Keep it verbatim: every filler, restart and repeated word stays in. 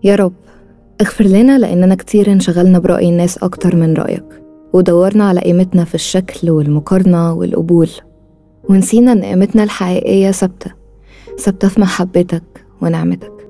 يا رب اغفر لنا لأننا كتير انشغلنا برأي الناس أكتر من رأيك، ودورنا على قيمتنا في الشكل والمقارنة والقبول، ونسينا إن قيمتنا الحقيقية ثابتة ثابتة في محبتك ونعمتك.